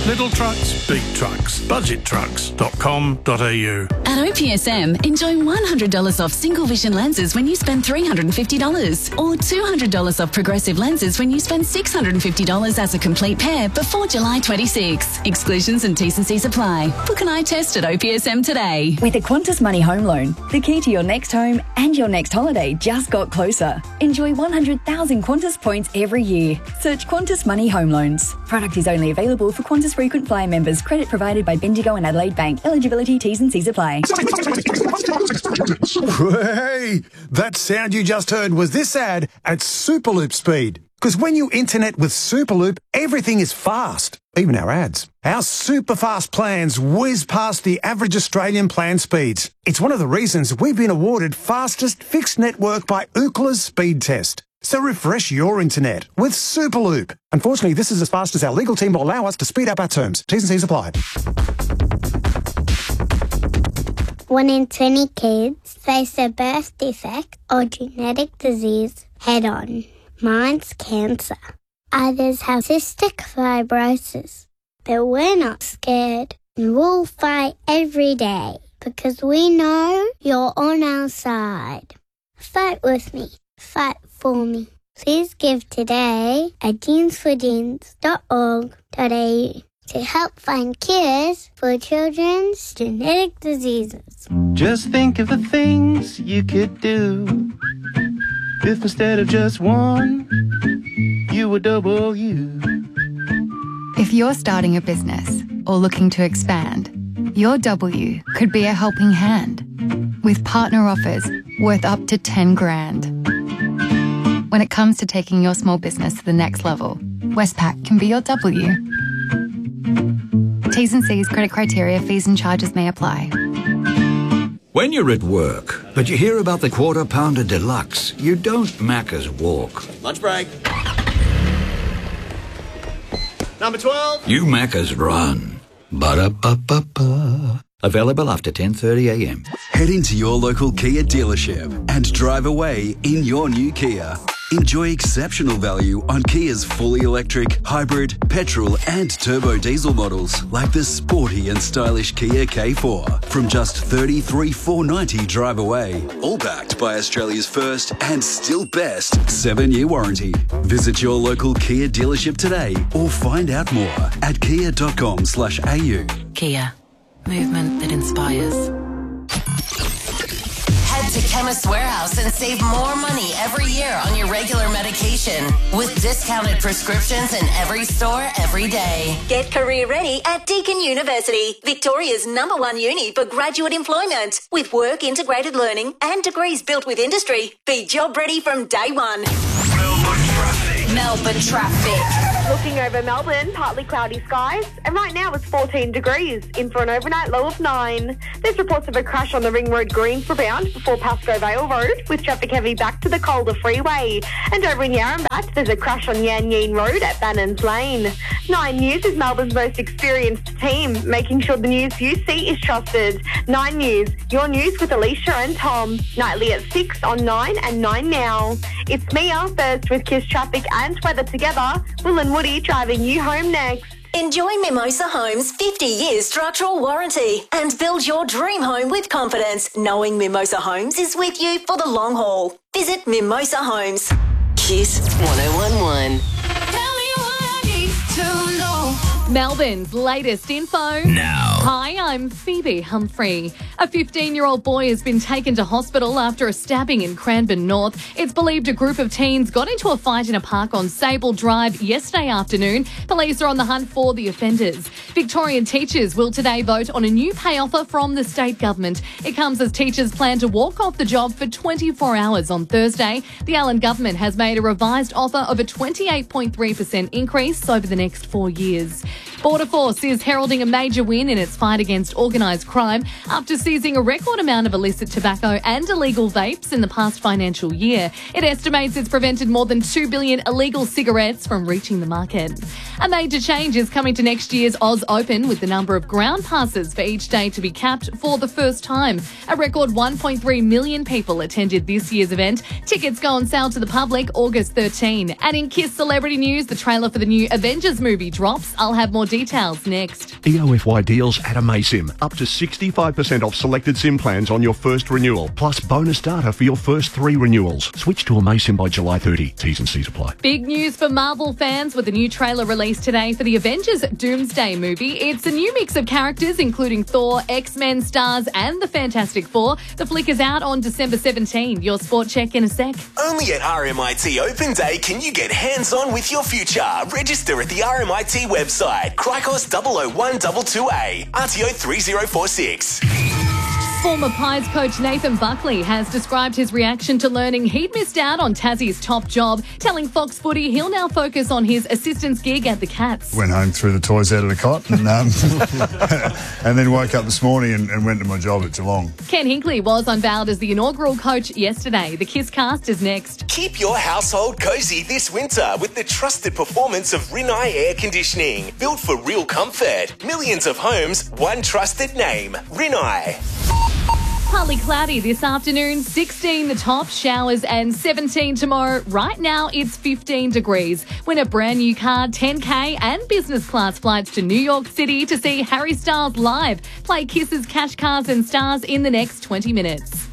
Little trucks, big trucks. Budgettrucks.com.au. At OPSM, enjoy $100 off single vision lenses when you spend $350 or $200 off progressive lenses when you spend $650 as a complete pair before July 26. Exclusions and T's and C's apply. Book an eye test at OPSM today. With a Qantas Money Home Loan, the key to your next home and your next holiday just got closer. Enjoy 100,000 Qantas points every year. Search Qantas Money Home Loans. Product is only available for Qantas frequent flyer members. Credit provided by Bendigo and Adelaide Bank. Eligibility, T's and C's apply. Hey, that sound you just heard was this ad at Superloop speed. Because when you internet with Superloop, everything is fast, even our ads. Our super fast plans whiz past the average Australian plan speeds. It's one of the reasons we've been awarded fastest fixed network by Ookla's speed test. So refresh your internet with Superloop. Unfortunately, this is as fast as our legal team will allow us to speed up our terms. T's and C's apply. 1 in 20 kids face a birth defect or genetic disease head-on. Mine's cancer. Others have cystic fibrosis. But we're not scared, and we'll fight every day because we know you're on our side. Fight with me. Fight for me. Please give today at genesforgenes.org.au to help find cures for children's genetic diseases. Just think of the things you could do if instead of just one, you were double you. If you're starting a business or looking to expand, your W could be a helping hand with partner offers worth up to 10 grand. When it comes to taking your small business to the next level, Westpac can be your W. T's and C's, credit criteria, fees and charges may apply. When you're at work, but you hear about the Quarter Pounder Deluxe, you don't Macca's walk. Lunch break. Number 12. You Macca's run. Ba-da-ba-ba-ba. Available after 10:30am. Head into your local Kia dealership and drive away in your new Kia. Enjoy exceptional value on Kia's fully electric, hybrid, petrol and turbo diesel models like the sporty and stylish Kia K4 from just $33,490 drive away. All backed by Australia's first and still best 7-year warranty. Visit your local Kia dealership today or find out more at kia.com/au. Kia. Movement that inspires. Head to Chemist Warehouse and save more money every year on your regular medication with discounted prescriptions in every store every day. Get career ready at Deakin University, Victoria's #1 uni for graduate employment. With work integrated learning and degrees built with industry, be job ready from day one. Melbourne traffic. Looking over Melbourne, partly cloudy skies, and right now it's 14 degrees, in for an overnight low of 9. There's reports of a crash on the Ring Road Greensborough bound before Pascoe Vale Road, with traffic heavy back to the Calder Freeway. And over in Yarrambat, there's a crash on Yan Yean Road at Bannons Lane. 9 News is Melbourne's most experienced team, making sure the news you see is trusted. 9 News, your news with Alicia and Tom. Nightly at 6 on 9 and 9 now. It's Mia, first with Kiss Traffic and weather together. Will and Woody driving you home next. Enjoy Mimosa Homes' 50-year structural warranty and build your dream home with confidence, knowing Mimosa Homes is with you for the long haul. Visit Mimosa Homes. Kiss 1011. Melbourne's latest info. Now. Hi, I'm Phoebe Humphrey. A 15-year-old boy has been taken to hospital after a stabbing in Cranbourne North. It's believed a group of teens got into a fight in a park on Sable Drive yesterday afternoon. Police are on the hunt for the offenders. Victorian teachers will today vote on a new pay offer from the state government. It comes as teachers plan to walk off the job for 24 hours on Thursday. The Allen government has made a revised offer of a 28.3% increase over the next 4 years. Border Force is heralding a major win in its fight against organised crime after seizing a record amount of illicit tobacco and illegal vapes in the past financial year. It estimates it's prevented more than 2 billion illegal cigarettes from reaching the market. A major change is coming to next year's Oz Open, with the number of ground passes for each day to be capped for the first time. A record 1.3 million people attended this year's event. Tickets go on sale to the public August 13. And in Kiss Celebrity News, the trailer for the new Avengers movie drops. I'll have more details next. EOFY deals at Amaysim. Up to 65% off selected SIM plans on your first renewal, plus bonus data for your first 3 renewals. Switch to Amaysim by July 30. T's and C's apply. Big news for Marvel fans with a new trailer released today for the Avengers Doomsday movie. It's a new mix of characters, including Thor, X-Men stars, and the Fantastic Four. The flick is out on December 17. Your sport check in a sec. Only at RMIT Open Day can you get hands-on with your future. Register at the RMIT website. Cricos 00122A. RTO 3046. Former Pies coach Nathan Buckley has described his reaction to learning he'd missed out on Tassie's top job, telling Fox Footy he'll now focus on his assistant's gig at the Cats. Went home, threw the toys out of the cot and and then woke up this morning and went to my job at Geelong. Ken Hinkley was unveiled as the inaugural coach yesterday. The Kiss Cast is next. Keep your household cozy this winter with the trusted performance of Rinnai Air Conditioning. Built for real comfort. Millions of homes, one trusted name. Rinnai. Partly cloudy this afternoon, 16 the top, showers and 17 tomorrow. Right now it's 15 degrees. Win a brand new car, 10K and business class flights to New York City to see Harry Styles live. Play Kiss's Cash Cards and Stars in the next 20 minutes.